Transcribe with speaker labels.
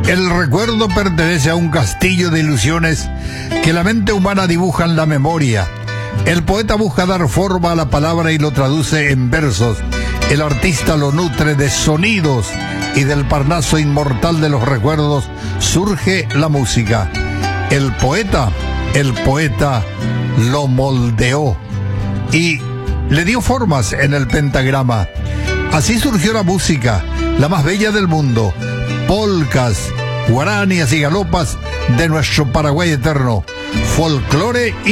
Speaker 1: El recuerdo pertenece a un castillo de ilusiones que la mente humana dibuja en la memoria. El poeta busca dar forma a la palabra y lo traduce en versos. El artista lo nutre de sonidos y del Parnaso inmortal de los recuerdos surge la música. El poeta lo moldeó y le dio formas en el pentagrama. Así surgió la música, la más bella del mundo. Polcas, guaranías y galopas de nuestro Paraguay eterno. Folclore y